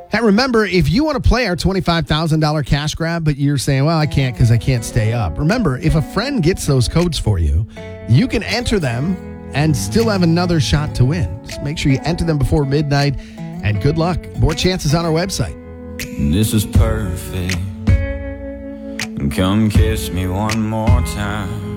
Hey, remember, if you want to play our $25,000 cash grab, but you're saying, well, I can't because I can't stay up. Remember, if a friend gets those codes for you, you can enter them and still have another shot to win. Just make sure you enter them before midnight, and good luck. More chances on our website. This is perfect. Come kiss me one more time.